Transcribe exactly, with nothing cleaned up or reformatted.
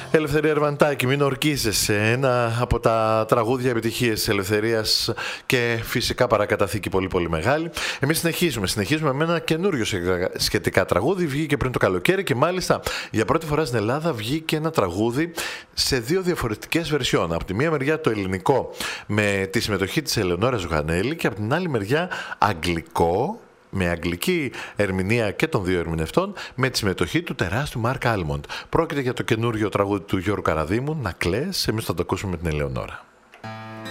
Ελευθερία Ερβαντάκη, μην ορκίζεσαι. Ένα από τα τραγούδια επιτυχίες της ελευθερίας και φυσικά παρακαταθήκη πολύ πολύ μεγάλη. Εμείς συνεχίζουμε, συνεχίζουμε με ένα καινούριο σχετικά τραγούδι. Βγήκε πριν το καλοκαίρι και μάλιστα για πρώτη φορά στην Ελλάδα βγήκε ένα τραγούδι σε δύο διαφορετικές βερσιόν. Από τη μία μεριά το ελληνικό με τη συμμετοχή της Ελεονόρα Ζουγανέλη και από την άλλη μεριά αγγλικό, με αγγλική ερμηνεία και των δύο ερμηνευτών, με τη συμμετοχή του τεράστιου Μάρκ Άλμοντ. Πρόκειται για το καινούριο τραγούδι του Γιώργου Καραδίμου, «Να κλαις», εμείς θα το ακούσουμε με την Ελεονόρα.